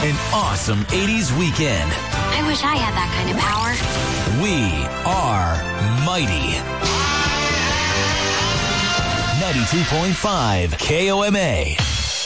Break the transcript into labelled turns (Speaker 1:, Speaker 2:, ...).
Speaker 1: an awesome 80s weekend.
Speaker 2: I wish I had that kind of power.
Speaker 1: We are Mighty. 92.5 KOMA.